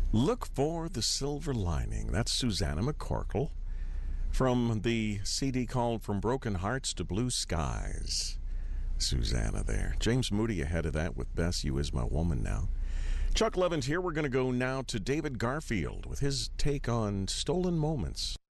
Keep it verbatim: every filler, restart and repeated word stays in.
Look for the silver lining. That's Susanna McCorkle from the C D called From Broken Hearts to Blue Skies. Susanna there. James Moody ahead of that with Bess, You Is My Woman Now. Chuck Levin's here. We're going to go now to David Garfield with his take on stolen moments.